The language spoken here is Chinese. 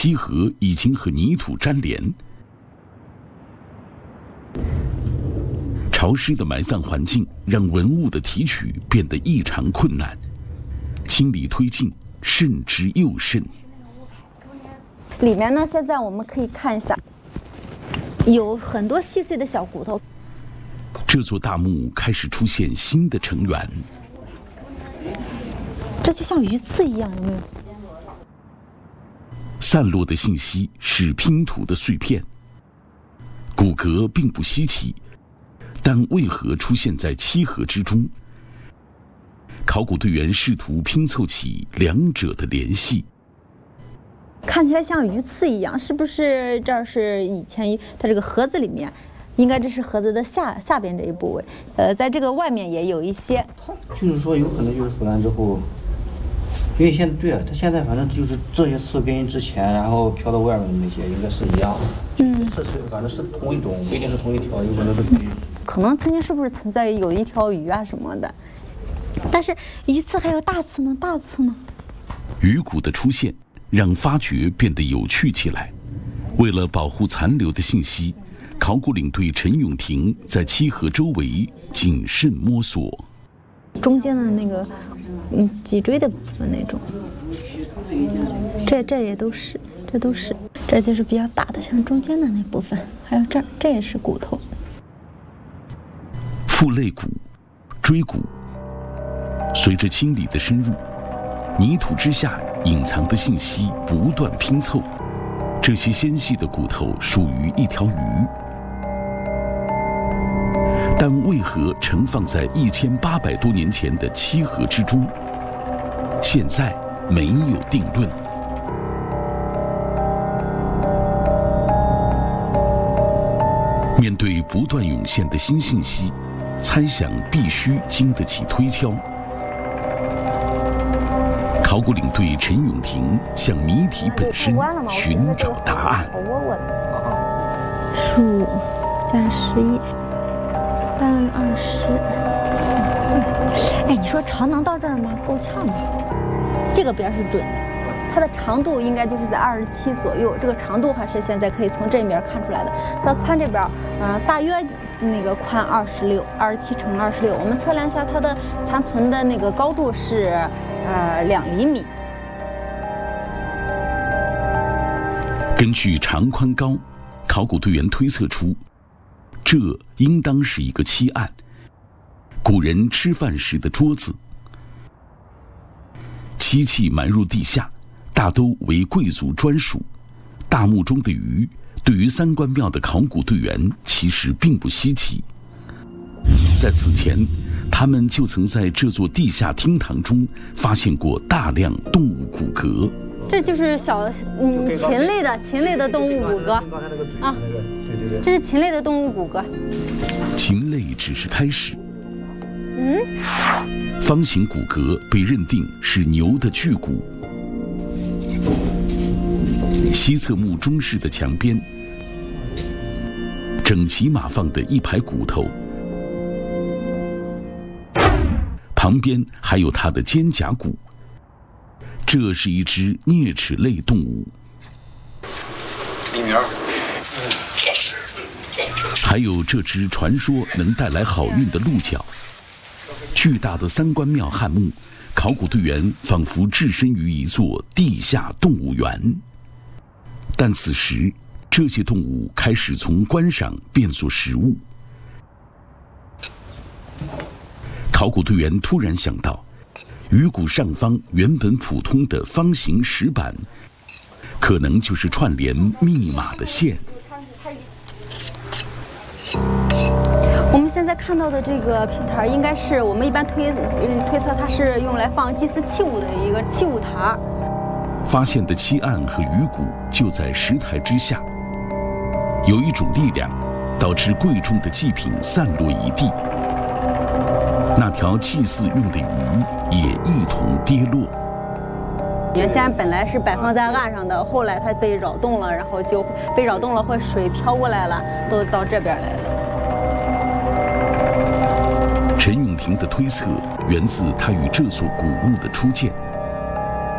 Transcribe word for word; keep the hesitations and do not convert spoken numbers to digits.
七河已经和泥土粘连，潮湿的埋葬环境让文物的提取变得异常困难，清理推进慎之又慎。 里面呢，现在我们可以看一下，有很多细碎的小骨头。 这座大墓开始出现新的成员， 这就像鱼刺一样，有没有？ 散落的信息是拼图的碎片，骨骼并不稀奇，但为何出现在七河之中？考古队员试图拼凑起两者的联系。 看起来像鱼刺一样，是不是这儿是以前它这个盒子里面，应该这是盒子的下下边这一部位，呃，在这个外面也有一些。 就是说，有可能就是腐烂之后，因为现在对啊，它现在反正就是这些刺跟之前然后飘到外面的那些应该是一样的。嗯，这是反正是同一种，不一定是同一条，有可能是同一种。 可能曾经是不是存在有一条鱼啊什么的？但是鱼刺还有大刺呢，大刺呢？ 鱼骨的出现让发掘变得有趣起来。为了保护残留的信息，考古领队陈永廷在七河周围谨慎摸索。 中间的那个，嗯，脊椎的部分那种，这这也都是，这都是，这就是比较大的，像中间的那部分，还有这儿，这也是骨头。 腹肋骨、椎骨，随着清理的深入，泥土之下隐藏的信息不断拼凑。这些纤细的骨头属于一条鱼，但为何盛放在一千八百多年前的七河之中？现在没有定论。面对不断涌现的新信息，猜想必须经得起推敲。考古领队陈永廷向谜题本身寻找答案。 十五加十一，大约二十。哎，你说长能到这儿吗？够呛吗？这个边是准的，它的长度应该就是在二十七左右。这个长度还是现在可以从这边看出来的。它的宽这边，嗯、呃，大约那个宽二十六，二十七乘二十六。我们测量一下它的残存的那个高度是。呃，两厘米。 根据长宽高，考古队员推测出，这应当是一个漆案，古人吃饭时的桌子。漆器埋入地下，大都为贵族专属。大墓中的鱼，对于三官庙的考古队员其实并不稀奇。在此前，他们就曾在这座地下厅堂中发现过大量动物骨骼。 这就是小嗯禽类的禽类的动物骨骼啊，这是禽类的动物骨骼。 禽类只是开始。 嗯， 方形骨骼被认定是牛的巨骨。西侧墓中室的墙边，整齐码放的一排骨头。旁边还有它的肩胛骨，这是一只啮齿类动物。还有这只传说能带来好运的鹿角。巨大的三官庙汉墓，考古队员仿佛置身于一座地下动物园。但此时，这些动物开始从观赏变作食物。考古队员突然想到，鱼骨上方原本普通的方形石板，可能就是串联密码的线。 我们现在看到的这个平台，应该是我们一般推推测它是用来放祭祀器物的一个器物台。 发现的漆案和鱼骨就在石台之下，有一种力量，导致贵重的祭品散落一地。那条祭祀用的鱼也一同跌落。 原先本来是摆放在岸上的，后来它被扰动了，然后就被扰动了，会水飘过来了，都到这边来了。 陈永廷的推测源自他与这所古墓的初见。